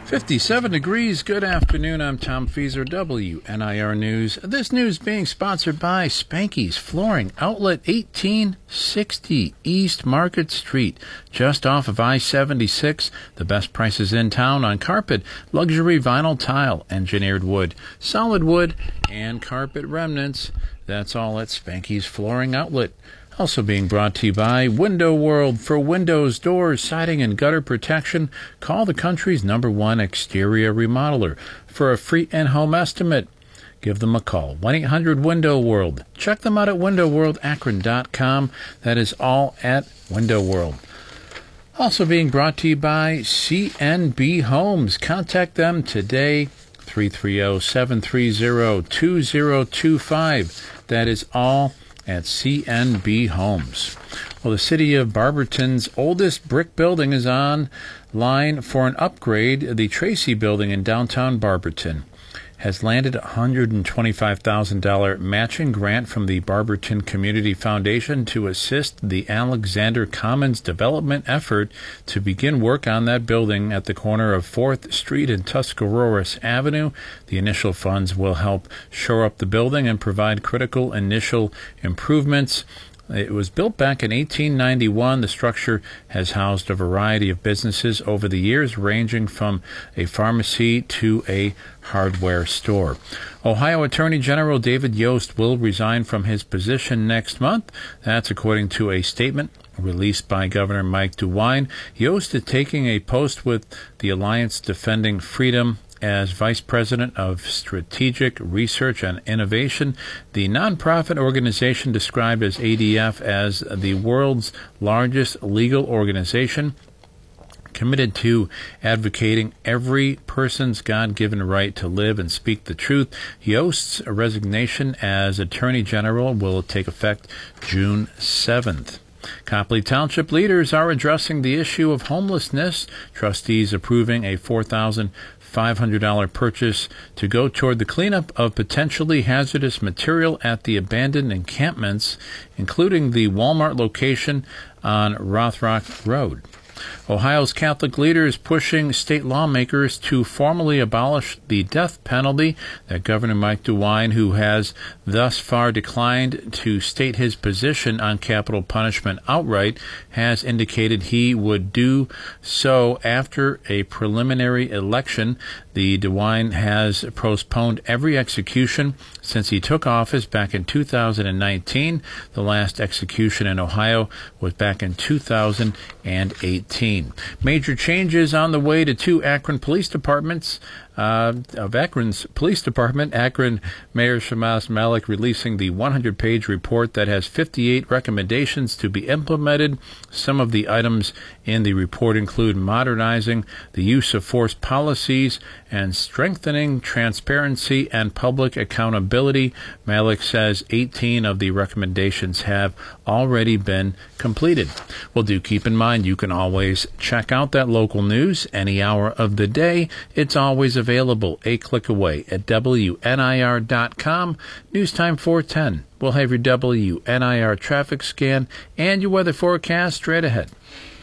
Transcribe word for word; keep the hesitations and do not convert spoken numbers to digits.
fifty-seven degrees. Good afternoon. I'm Tom Feaser, W N I R News. This news being sponsored by Spanky's Flooring Outlet, eighteen sixty East Market Street, just off of I seventy-six. The best prices in town on carpet, luxury vinyl tile, engineered wood, solid wood, and carpet remnants. That's all at Spanky's Flooring Outlet. Also being brought to you by Window World. For windows, doors, siding, and gutter protection, call the country's number one exterior remodeler. For a free in-home estimate, give them a call. one eight hundred window world. Check them out at window world akron dot com. That is all at Window World. Also being brought to you by C N B Homes. Contact them today, three three zero, seven three zero, two zero two five. That is all at C N B Homes. Well, the city of Barberton's oldest brick building is on line for an upgrade. The Tracy Building in downtown Barberton has landed a one hundred twenty-five thousand dollars matching grant from the Barberton Community Foundation to assist the Alexander Commons development effort to begin work on that building at the corner of fourth Street and Tuscaroras Avenue. The initial funds will help shore up the building and provide critical initial improvements. It was built back in eighteen ninety-one. The structure has housed a variety of businesses over the years, ranging from a pharmacy to a hardware store. Ohio Attorney General David Yost will resign from his position next month. That's according to a statement released by Governor Mike DeWine. Yost is taking a post with the Alliance Defending Freedom as Vice President of Strategic Research and Innovation. The nonprofit organization described as A D F as the world's largest legal organization, committed to advocating every person's God-given right to live and speak the truth. Yost's resignation as Attorney General will take effect June seventh. Copley Township leaders are addressing the issue of homelessness. Trustees approving a four thousand five hundred dollars purchase to go toward the cleanup of potentially hazardous material at the abandoned encampments, including the Walmart location on Rothrock Road. Ohio's Catholic leaders pushing state lawmakers to formally abolish the death penalty. That Governor Mike DeWine, who has thus far declined to state his position on capital punishment outright, has indicated he would do so after a preliminary election. The DeWine has postponed every execution since he took office back in two thousand nineteen. The last execution in Ohio was back in two thousand eighteen. Major changes on the way to two Akron police departments. Uh, of Akron's police department, Akron Mayor Shamaz Malik releasing the one hundred page report that has fifty-eight recommendations to be implemented. Some of the items in the report include modernizing the use of force policies and strengthening transparency and public accountability. Malik says eighteen of the recommendations have already been completed. Well, do keep in mind you can always check out that local news any hour of the day. It's always available. Available a click away at W N I R dot com. News time four ten. We'll have your W N I R traffic scan and your weather forecast straight ahead.